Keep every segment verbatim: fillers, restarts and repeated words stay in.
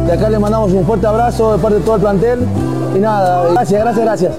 De acá le mandamos un fuerte abrazo de parte de todo el plantel. Y nada, gracias, gracias, gracias.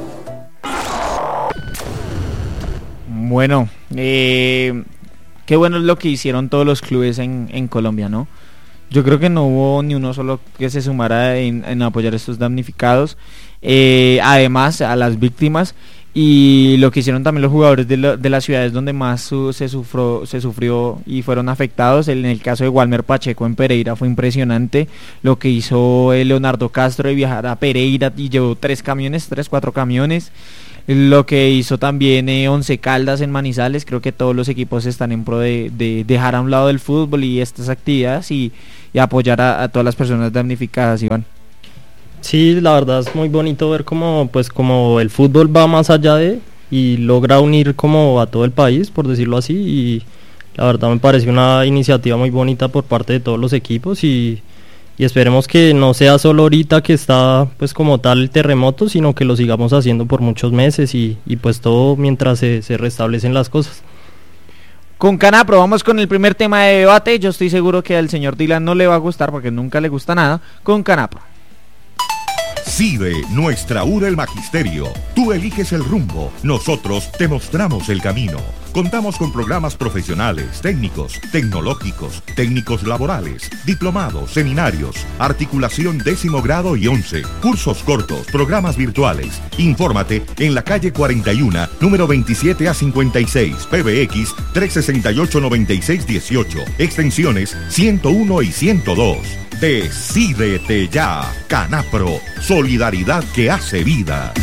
Bueno, eh, qué bueno es lo que hicieron todos los clubes en, en Colombia, ¿no? Yo creo que no hubo ni uno solo que se sumara en, en apoyar a estos damnificados, eh, además a las víctimas, y lo que hicieron también los jugadores de, lo, de las ciudades donde más su, se, sufrió, se sufrió y fueron afectados. En el caso de Walmer Pacheco en Pereira fue impresionante lo que hizo Leonardo Castro de viajar a Pereira y llevó tres camiones, tres, cuatro camiones. Lo que hizo también eh, Once Caldas en Manizales. Creo que todos los equipos están en pro de, de dejar a un lado el fútbol y estas actividades y, y apoyar a, a todas las personas damnificadas, Iván. Sí, la verdad es muy bonito ver cómo, pues, como el fútbol va más allá de y logra unir como a todo el país, por decirlo así, y la verdad me parece una iniciativa muy bonita por parte de todos los equipos y, y esperemos que no sea solo ahorita que está pues como tal el terremoto, sino que lo sigamos haciendo por muchos meses y, y pues todo mientras se, se restablecen las cosas. Con Canapro vamos con el primer tema de debate. Yo estoy seguro que al señor Dylan no le va a gustar porque nunca le gusta nada. Con Canapro. CIDE, nuestra U del Magisterio. Tú eliges el rumbo, nosotros te mostramos el camino. Contamos con programas profesionales, técnicos, tecnológicos, técnicos laborales, diplomados, seminarios, articulación décimo grado y once, cursos cortos, programas virtuales. Infórmate en la calle cuarenta y uno, número veintisiete a cincuenta y seis, P B X trescientos sesenta y ocho, noventa y seis dieciocho, extensiones ciento uno y ciento dos. Decídete ya, Canapro, solidaridad que hace vida.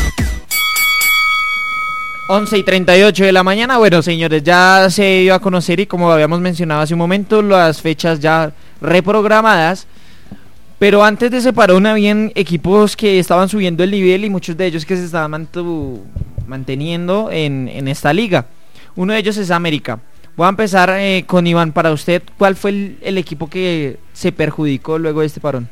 once y treinta y ocho de la mañana. Bueno, señores, ya se dio a conocer y como habíamos mencionado hace un momento, las fechas ya reprogramadas. Pero antes de ese parón habían equipos que estaban subiendo el nivel y muchos de ellos que se estaban mantu- manteniendo en, en esta liga. Uno de ellos es América. Voy a empezar eh, con Iván. Para usted, ¿cuál fue el, el equipo que se perjudicó luego de este parón?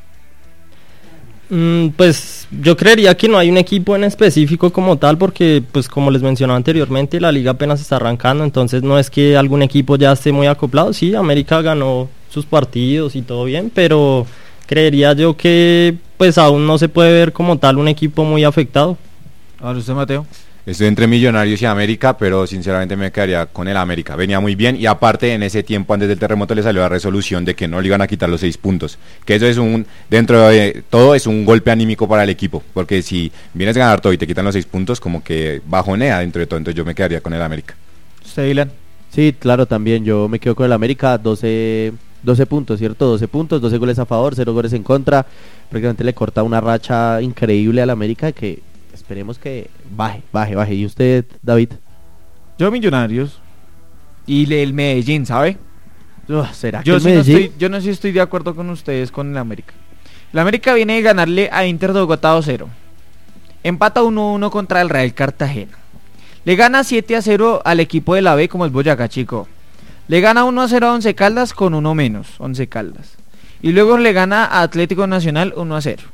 Mm, pues yo creería que no hay un equipo en específico como tal, porque pues como les mencionaba anteriormente, la liga apenas está arrancando, entonces no es que algún equipo ya esté muy acoplado. Sí, América ganó sus partidos y todo bien, pero creería yo que pues aún no se puede ver como tal un equipo muy afectado. Ahora usted, Mateo. Estoy entre Millonarios y América, pero sinceramente me quedaría con el América. Venía muy bien y aparte en ese tiempo antes del terremoto le salió la resolución de que no le iban a quitar los seis puntos. Que eso es un, dentro de todo es un golpe anímico para el equipo, porque si vienes a ganar todo y te quitan los seis puntos, como que bajonea dentro de todo, entonces yo me quedaría con el América. ¿Usted, Dylan? Sí, claro, también yo me quedo con el América, doce, doce puntos, ¿cierto? doce puntos, doce goles a favor, cero goles en contra. Prácticamente le corta una racha increíble al América que esperemos que baje, baje, baje. ¿Y usted, David? Yo Millonarios y el Medellín, ¿sabe? Uh, ¿Será yo que sí Medellín? No estoy, yo no sí estoy de acuerdo con ustedes con el América. El América viene de ganarle a Inter de Bogotá dos cero. Empata uno a uno contra el Real Cartagena. Le gana siete a cero al equipo de la B como el Boyacá Chico. Le gana uno a cero a Once Caldas con uno menos, Once Caldas. Y luego le gana a Atlético Nacional uno a cero.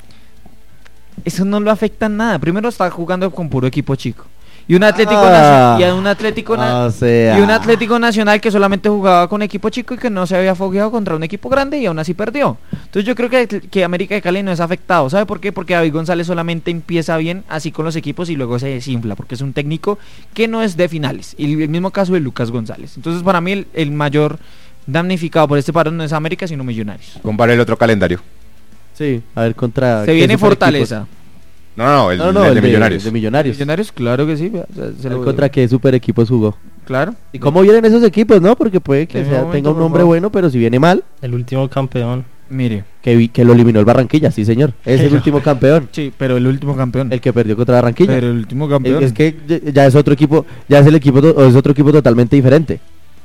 Eso no lo afecta en nada. Primero está jugando con puro equipo chico. Y un Atlético ah, Nacional, y un Atlético na- o sea. y un Atlético Nacional que solamente jugaba con equipo chico y que no se había fogueado contra un equipo grande y aún así perdió. Entonces yo creo que, que América de Cali no es afectado. ¿Sabe por qué? Porque David González solamente empieza bien así con los equipos y luego se desinfla, porque es un técnico que no es de finales. Y el mismo caso de Lucas González. Entonces para mí el, el mayor damnificado por este parón no es América sino Millonarios. Compare el otro calendario. Sí, a ver contra... Se viene Fortaleza. No, no, el, No, no, el el de Millonarios. De Millonarios. Millonarios, claro que sí. O sea, se lo... ¿Contra qué super equipos jugó? Claro. ¿Y cómo vienen esos equipos, no? Porque puede que Deme sea, un momento, tenga un por nombre favor. bueno, pero si viene mal, El último campeón. Mire. que, vi- que lo eliminó el Barranquilla, sí señor. Es el último campeón, Sí, pero el último campeón. el que perdió contra Barranquilla. Pero el último Es, campeón. es que ya- ya es otro equipo, ya es el equipo, to- es otro equipo totalmente diferente.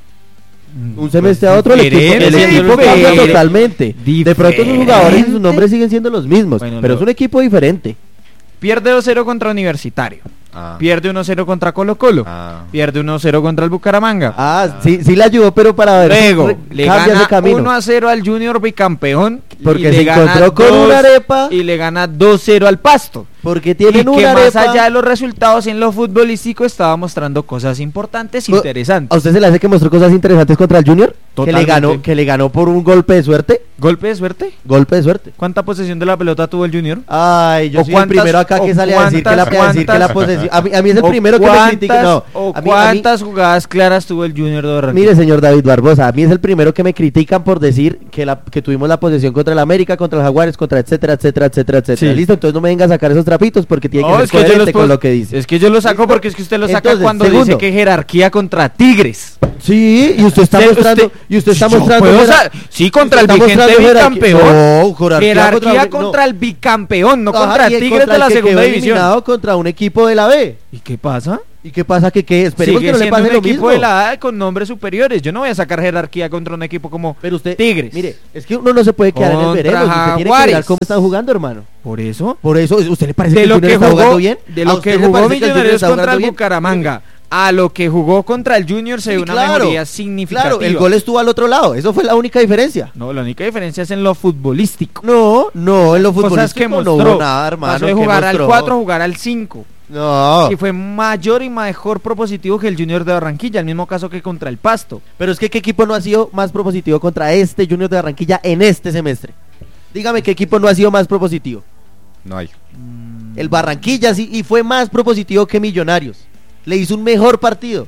Un semestre a otro el equipo, el Diferente, equipo cambia diferente. totalmente. De pronto sus jugadores y sus nombres siguen siendo los mismos, Bueno, pero lo- es un equipo diferente. Pierde dos cero contra Universitario. Ah. Pierde uno cero contra Colo Colo. Ah. Pierde uno cero contra el Bucaramanga. Ah, sí, sí le ayudó, pero para ver. Luego, re- le cambia ese gana camino. uno a cero al Junior bicampeón. Porque y le se gana encontró con dos- una arepa. Y le gana dos cero al Pasto. Porque Y tienen que una más arepa. allá de los resultados en lo futbolístico estaba mostrando cosas importantes, Co- interesantes. ¿A usted se le hace que mostró cosas interesantes contra el Junior? Que le Totalmente. ganó, que le ganó por un golpe de suerte. ¿Golpe de suerte? Golpe de suerte. ¿Cuánta posesión de la pelota tuvo el Junior? Ay, yo ¿O soy el cuántas- primero acá que o sale a decir que la, cuántas- a decir que la posesión. A mí, a mí es el ¿O primero que me cuántas- critica. No, ¿O a mí- a mí- cuántas jugadas claras tuvo el Junior de Barranquilla? Mire, señor David Barbosa, a mí es el primero que me critican por decir que la que tuvimos la posesión contra el América, contra el Jaguares, contra etcétera, etcétera, etcétera, etcétera. Sí. Listo, entonces no me venga a sacar esos trapitos porque tiene No, que es ser que yo los coherente con puedo- lo que dice. Es que yo lo saco ¿Listo? porque es que usted lo saca Entonces, cuando segundo. dice que jerarquía contra Tigres. Sí, y usted está Usted- mostrando, usted- y usted está Yo mostrando. puedo jera- sa- sí, contra el usted está vigente mostrando jerarquía- bicampeón. No, jerarquía, Jerarquía contra, contra no. el bicampeón, no Ajá, contra y Tigres contra de el la que segunda quedó división. eliminado contra un equipo de la B. ¿Y qué pasa? ¿Y qué pasa? Que qué? Esperemos Sigue que no le siendo pase un lo equipo mismo. de la A con nombres superiores. Yo no voy a sacar jerarquía contra un equipo como Pero usted, Tigres. mire, es que uno no se puede quedar en el Contra veremos. Usted tiene que Jaguares. mirar cómo están jugando, hermano. Por eso, Por eso, ¿usted le parece de que lo el Junior que está jugando jugó, bien? de ¿A lo usted que le jugó parece que el Junior Millonarios está contra jugando el bien? Bucaramanga, a lo que jugó contra el Junior se ve Sí, una claro. mejoría significativa. Claro, el gol estuvo al otro lado. Eso fue la única diferencia. No, la única diferencia es en lo futbolístico. No, no, en lo Cosas futbolístico que no mostró. hubo nada, hermano. Pasó de ¿qué jugar al mostró? cuatro a jugar al cinco. No, Y fue mayor y mejor propositivo que el Junior de Barranquilla, el mismo caso que contra el Pasto. pero es que ¿qué equipo no ha sido más propositivo contra este Junior de Barranquilla en este semestre? Dígame qué equipo no ha sido más propositivo. No hay. El Barranquilla sí, y fue más propositivo que Millonarios. Le hizo un mejor partido.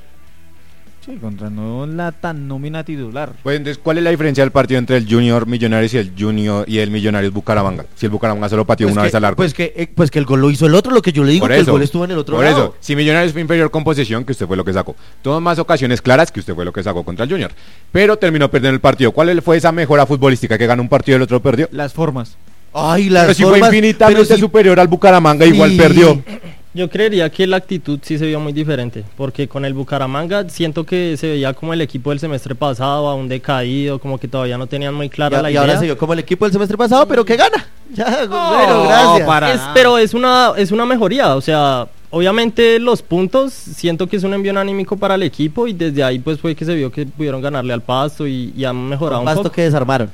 Sí, contra no la tan nómina titular. Pues entonces, ¿cuál es la diferencia del partido entre el Junior Millonarios y el Junior y el Millonarios Bucaramanga? Si el Bucaramanga solo pateó Pues una que, vez al arco. Pues que, eh, pues que el gol lo hizo el otro, lo que yo le digo, Por que eso, el gol estuvo en el otro por lado. eso, si Millonarios fue inferior con posesión, que usted fue lo que sacó. Tuvo más ocasiones claras que usted fue lo que sacó contra el Junior. Pero terminó perdiendo el partido. ¿Cuál fue esa mejora futbolística que ganó un partido y el otro perdió? Las formas. Ay, las Pero si formas, fue infinitamente pero si- superior al Bucaramanga, igual Sí. perdió. Yo creería que la actitud sí se vio muy diferente, porque con el Bucaramanga siento que se veía como el equipo del semestre pasado, aún decaído, como que todavía no tenían muy clara y, la y idea. ahora se vio como el equipo del semestre pasado, pero que gana. Ya, No, bueno, gracias. para- Es- pero es una, es una mejoría, o sea, obviamente los puntos siento que es un envío anímico para el equipo y desde ahí pues fue que se vio que pudieron ganarle al Pasto y, y han mejorado Un un pasto poco. que desarmaron.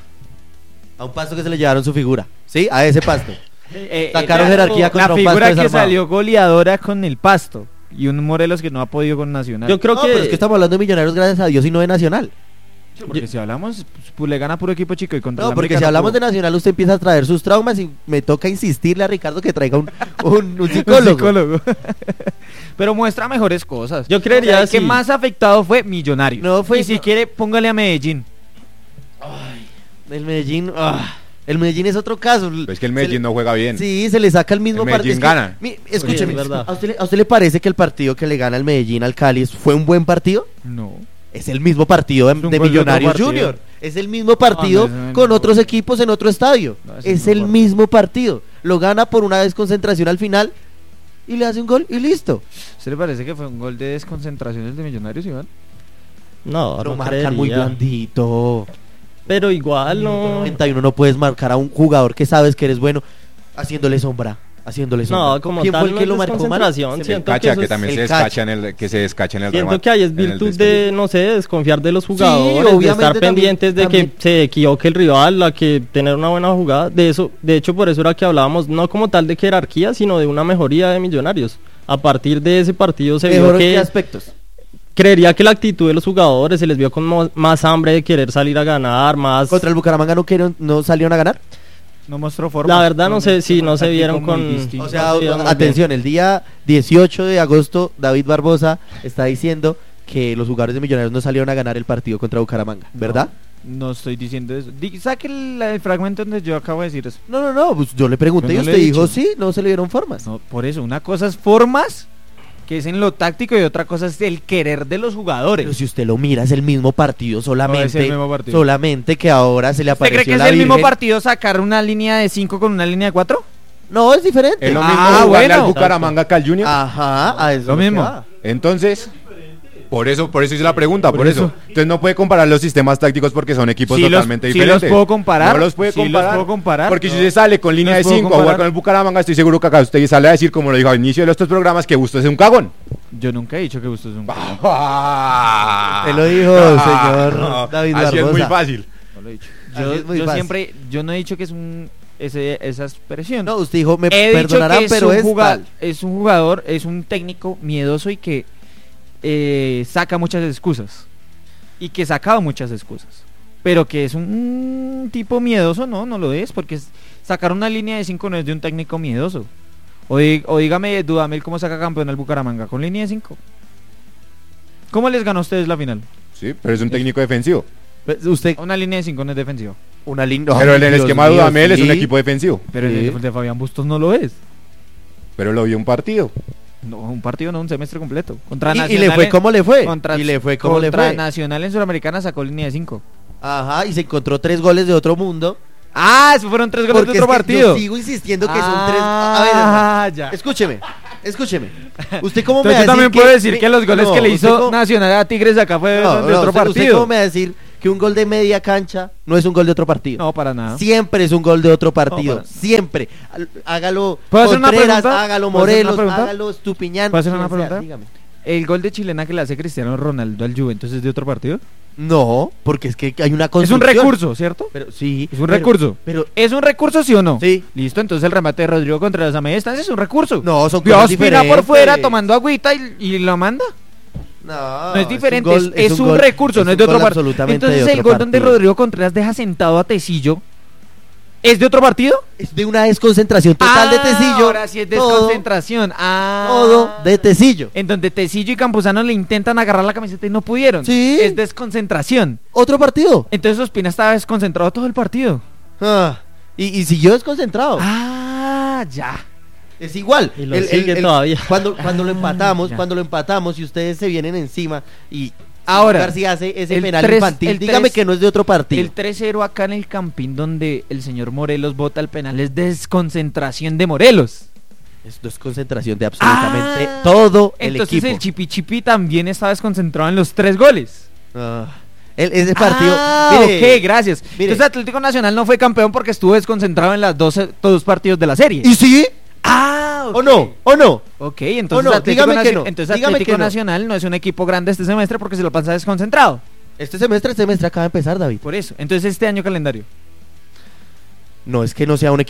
A un pasto que se le llevaron su figura. Sí, a ese pasto. Eh, Sacaron la- jerarquía La contra un figura Pasto que desarmado. salió goleadora con el Pasto y un Morelos que no ha podido con Nacional. Yo creo No, que, pero es que estamos hablando de Millonarios, gracias a Dios, y no de Nacional. Sí, porque si hablamos, pues, le gana puro equipo chico y contra No, el porque América si no hablamos pudo. de Nacional, usted empieza a traer sus traumas y me toca insistirle a Ricardo que traiga un, un, un Un psicólogo. psicólogo. Pero muestra mejores cosas. Yo creería O sea, el que sí. más afectado fue Millonarios. No, fue- y si quiere, póngale a Medellín. El Medellín, ah, el Medellín es otro caso. Pues que el Se Medellín le- no juega bien. Sí, se le saca el mismo El partido. Medellín gana. Escúcheme, Sí, es verdad. ¿a usted, le, ¿a usted le parece que el partido que le gana el Medellín al Cali fue un buen partido? No. Es el mismo partido de, Es un de gol de otro Millonarios partido. Junior. Es el mismo partido no, no, con no, otros no. equipos en otro estadio. No, es es el el mismo mismo partido. Lo gana por una desconcentración al final y le hace un gol y listo. ¿Se le parece que fue un gol de desconcentraciones de Millonarios, Iván? no, Lo no marcan muy creería. blandito. Pero igual no. noventa y uno no puedes marcar a un jugador que sabes que eres bueno haciéndole sombra. Haciéndole sombra. No, como ¿Quién tal fue el no que es lo marcó mal? desconcentración, Se me- siento Cacha, eso que es también se el descacha en el que se descacha en el Siento remate, que ahí es en el virtud destello. de, no sé, desconfiar de los jugadores, de obviamente estar también- pendientes de también. que se equivoque el rival, a que tener una buena jugada. De eso, de hecho, por eso era que hablábamos, no como tal de jerarquía, sino de una mejoría de Millonarios. A partir de ese partido se ¿Mejor vio en qué que aspectos? creería que la actitud de los jugadores se les vio con mo- más hambre de querer salir a ganar, más. Contra el Bucaramanga no, querieron- no salieron a ganar. No mostró forma. La verdad no sé si no se vieron con- O sea, No, sí, muy atención, el día dieciocho de agosto, David Barbosa está diciendo que los jugadores de Millonarios no salieron a ganar el partido contra Bucaramanga, ¿verdad? No, no estoy diciendo eso. Di- saque el, el fragmento donde yo acabo de decir eso. No, no, no, pues yo le pregunté Yo no y le usted he dijo dicho. sí, no se le dieron formas. No, por eso, una cosa es formas, que es en lo táctico, y otra cosa es el querer de los jugadores. Pero si usted lo mira, es el mismo partido, solamente, el mismo partido. solamente que ahora se le ¿Usted apareció cree que es la el mismo Virgen. partido sacar una línea de cinco con una línea de cuatro? No, es diferente. Es lo Ah, mismo jugarle bueno. al Bucaramanga que al Junior. Ajá, a eso Lo es que mismo. va. Entonces, Por eso, por eso hice la pregunta, por, Por eso. eso. Entonces no puede comparar los sistemas tácticos porque son equipos Sí los- totalmente sí diferentes. los puedo comparar, No los puede sí los comparar. puedo comparar. Porque si No. usted sale con línea de los puedo cinco a jugar comparar. con el Bucaramanga, estoy seguro que acá usted sale a decir, como lo dijo al inicio de estos programas, que Bustos es un cagón. Yo nunca he dicho que Bustos es un cagón. Te lo dijo, señor David Así es muy Barbosa. fácil. No lo he dicho. Así Yo, es muy yo fácil. siempre, yo no he dicho que es un ese, esa expresión. No, usted dijo, me He dicho perdonarán, que es pero un es juga- tal. es un jugador, es un técnico miedoso y que eh, saca muchas excusas. Y que sacaba muchas excusas. Pero que es un, mm, tipo miedoso, no, no lo es. Porque es- sacar una línea de cinco no es de un técnico miedoso. O, di- o dígame, Dudamel, ¿cómo saca campeón al Bucaramanga? Con línea de cinco. ¿Cómo les ganó a ustedes la final? Sí, pero es un técnico defensivo. Pues, Usted, Una línea de cinco no es defensiva. una línea. Pero en el Dios esquema de mío, Dudamel es un sí. equipo defensivo. Pero Sí. el de, de Fabián Bustos no lo es. Pero lo vio un partido. No, un partido, no, un semestre completo. Contra Y, y Nacional le fue en- como le fue. Contra, y le fue como le contra fue. Nacional en Sudamericana sacó línea de cinco. Ajá, y se encontró tres goles de otro mundo. Ah, eso fueron tres goles Porque de otro es que partido. yo sigo insistiendo que son tres. A ver, Ah, hermano, ya. escúcheme, escúcheme. ¿Usted cómo me Entonces va a yo también decir puedo que- decir que los goles No, que le usted hizo cómo- Nacional a Tigres acá fue de, No, de no, otro usted- ¿Usted partido. cómo me va a decir que un gol de media cancha no es un gol de otro partido? No, para nada. Siempre es un gol de otro partido. para- Siempre. Al- Hágalo ¿Puedo hacer una Contreras, pregunta? hágalo ¿Puedo hacer una Morelos, pregunta? hágalo Estupiñán. ¿Puedo hacer una quien sea, pregunta? dígame. El gol de chilena que le hace Cristiano Ronaldo al Juventus es de otro partido. No, porque es que hay una Es un construcción. recurso, ¿cierto? Pero sí. Es un pero- recurso. Pero ¿Es un recurso, sí o no? Sí. Listo, entonces el remate de Rodrigo contra las a media distancia es un recurso. no, son Vio a cosas Ospina por diferentes. fuera tomando agüita y, y lo manda. No, No es diferente, un es, gol- es un, gol- recurso, no es un de otro gol partido. absolutamente Entonces de el otro gol donde partido. Rodrigo Contreras deja sentado a Tecillo, ¿es de otro partido? Es de una desconcentración total de Ah, Tecillo. Ahora sí es todo- desconcentración. Ah. Todo de Tecillo. En donde Tecillo y Campuzano le intentan agarrar la camiseta y no pudieron. Sí. Es desconcentración. Otro partido. Entonces Ospina estaba desconcentrado todo el partido. Ah, y, y siguió desconcentrado. Ah, ya. Es igual. Y lo sigue todavía. Cuando, cuando lo Ah, empatamos, ya. cuando lo empatamos y ustedes se vienen encima y Ahora, García hace ese el penal tres- infantil, el dígame tres- que no es de otro partido. El tres cero acá en el Campín donde el señor Morelos bota el penal es desconcentración de Morelos. Esto es concentración de absolutamente Ah, todo el Entonces equipo. el Chipi Chipi también está desconcentrado en los tres goles. Ah, el- ese partido. Ah, mire, ok, gracias. mire. Entonces Atlético Nacional no fue campeón porque estuvo desconcentrado en las doce, dos partidos de la serie. ¿Y sí? Ah, ok. ¿O no? ¿O no? Ok, entonces, ¿O no? Atlético, Dígame que Nacio- no, entonces dígame Atlético que no. Nacional no es un equipo grande este semestre porque se lo pasa desconcentrado. Este semestre, este semestre acaba de empezar, David. Por eso. Entonces este año calendario. No es que no sea un